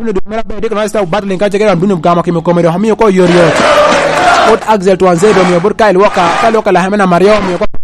bino do mera be de kan sta battling ka jege bino gama ke me komero hami ko yorio bot Axel Tuanzebe mi bot Kyle Walker la hamena Mario mi ko